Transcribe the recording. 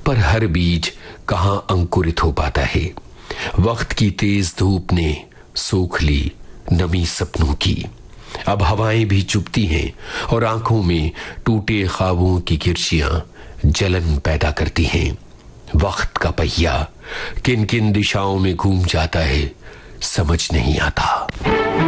पर हर बीज कहां अंकुरित हो पाता है। वक्त की तेज धूप ने सोख ली नमी सपनों की। अब हवाएं भी चुभती हैं और आंखों में टूटे ख्वाबों की किरचियां जलन पैदा करती हैं। वक्त का पहिया किन किन दिशाओं में घूम जाता है समझ नहीं आता।